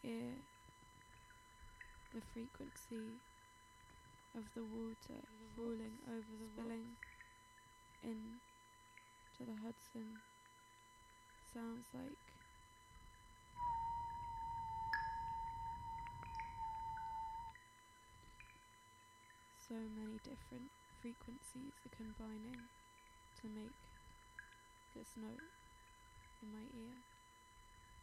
ear, the frequency of the water falling over the spilling in to the Hudson sounds like so many different frequencies are combining to make this note in my ear.